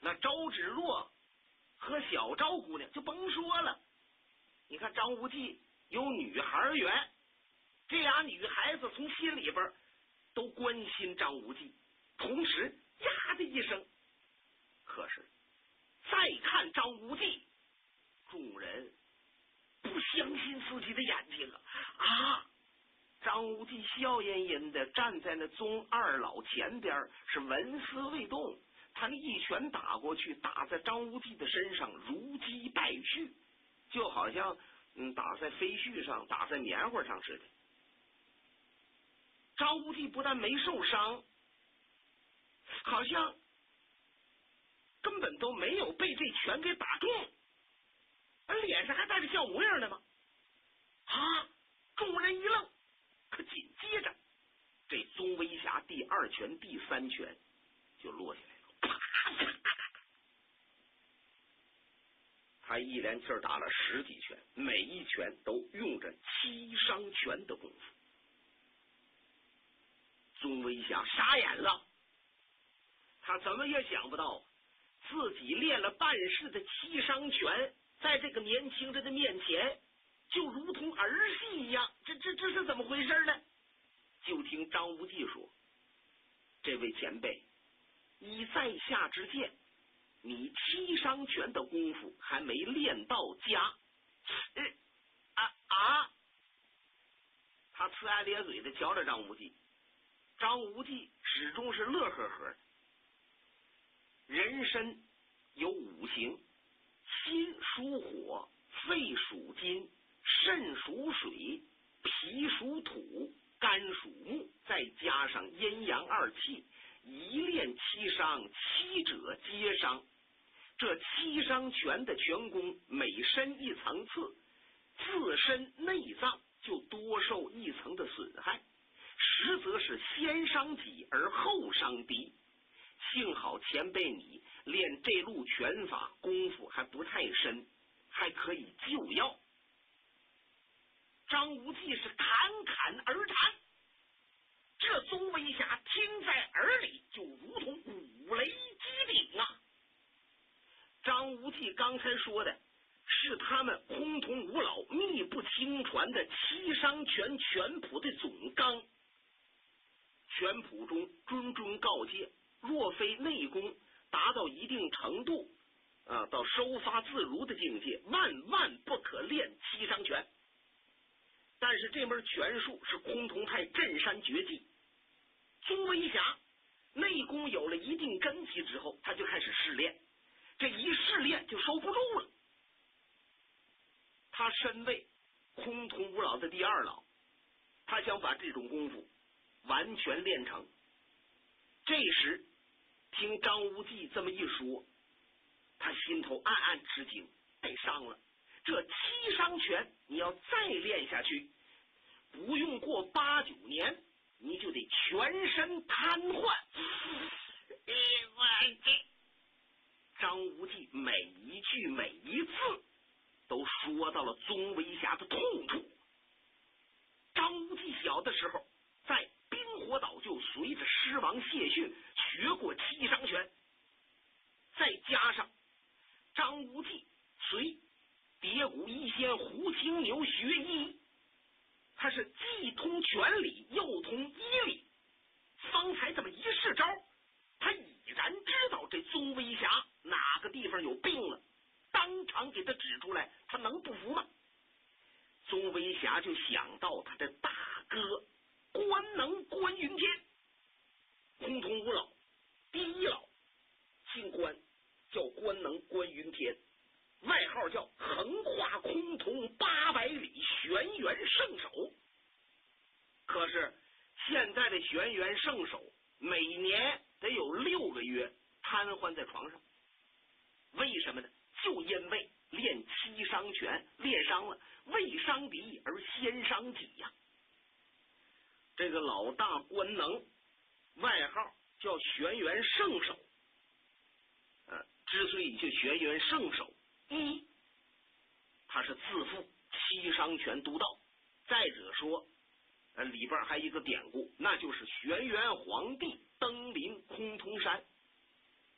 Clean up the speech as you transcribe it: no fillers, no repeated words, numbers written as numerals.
那周芷若和小赵姑娘就甭说了。你看张无忌有女孩缘，这俩女孩子从心里边都关心张无忌，同时呀的一声。可是再看张无忌，众人不相信自己的眼睛啊！张无忌笑吟吟的站在那宗二老前边，是纹丝未动。他那一拳打过去，打在张无忌的身上，如击败絮，就好像打在飞絮上，打在棉花上似的。张无忌不但没受伤，好像根本都没有被这拳给打中，而脸上还带着笑模样的吗？啊！众人一愣，可紧接着这宗威侠第二拳第三拳就落下来了。他一连气儿打了10几拳，每一拳都用着7伤拳的功夫。宗威侠傻眼了，他怎么也想不到自己练了半世的7伤拳，在这个年轻人的面前就如同儿戏一样，这是怎么回事呢？就听张无忌说：“这位前辈，以在下之见，你7伤拳的功夫还没练到家。”他呲牙咧嘴的瞧着张无忌，张无忌始终是乐呵呵的。人身有5行，心属火，肺属金，肾属水，脾属土，肝属木，再加上阴阳2气，一练7伤，7者皆伤。这7伤拳的拳功每深一层次，自身内脏就多受一层的损害，实则是先伤己而后伤敌。幸好前辈你练这路拳法功夫还不太深，还可以救药。张无忌是侃侃而谈，这宗威侠听在耳里就如同五雷击顶啊！张无忌刚才说的是他们崆峒五老秘不轻传的7伤拳拳谱的总纲。拳谱中谆谆告诫，若非内功达到一定程度到收发自如的境界，万万不可练7伤拳。但是这门拳术是崆峒派镇山绝技，宗威侠内功有了一定根基之后，他就开始试练，这一试练就收不住了。他身为崆峒五老的第2老，他想把这种功夫完全练成。这时听张无忌这么一说，他心头暗暗吃惊，太伤了。这7伤拳你要再练下去，不用过8、9年，你就得全身瘫痪。张无忌每一句每一字都说到了宗威侠的痛处。张无忌小的时候在冰火岛就随着狮王谢逊学过7伤拳，再加上张无忌随叠谷一仙胡青牛学医，他是既通拳理又通医理，方才这么一试招，他已然知道这宗威侠哪个地方有病了，当场给他指出来，他能不服吗？宗威侠就想到他的大哥关能关云天，崆峒五老第1老，姓关，叫关能关云天，外号叫横跨崆峒800里玄元圣手。可是现在的玄元圣手每年得有6个月瘫痪在床上，为什么呢？就因为练7伤拳练伤了，未伤敌而先伤己呀。这个老大关能外号叫玄元圣手，之所以叫玄元圣手，一他是自负7伤拳独到，再者说里边还有一个典故，那就是玄元皇帝登临崆峒山，